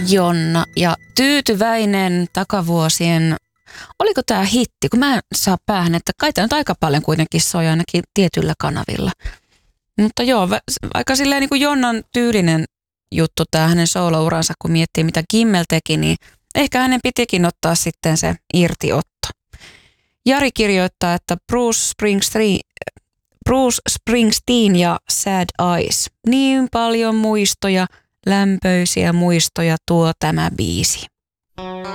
Jonna ja tyytyväinen takavuosien, oliko tämä hitti, kun mä en saa päähän, että kai tämä nyt aika paljon kuitenkin soi ainakin tietyillä kanavilla. Mutta joo, aika silleen niin kuin Jonnan tyylinen juttu tämä hänen soolouransa, kun miettii mitä Kimmel teki, niin ehkä hänen pitikin ottaa sitten se irtiotto. Jari kirjoittaa, että Bruce Springsteen ja Sad Eyes. Niin paljon muistoja, lämpöisiä muistoja tuo tämä biisi.